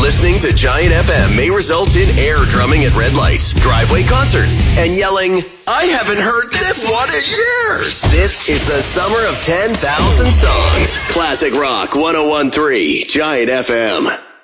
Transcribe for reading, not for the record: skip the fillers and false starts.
Listening to Giant FM may result in air drumming at red lights, driveway concerts, and yelling, I haven't heard this one in years. This is the summer of 10,000 songs. Classic Rock 101.3 Giant FM.